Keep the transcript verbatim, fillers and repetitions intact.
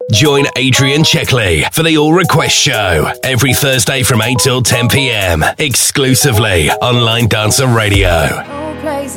Join Adrian Checkley for the All Request Show every Thursday from eight till ten p.m. exclusively on Line Dancer Radio.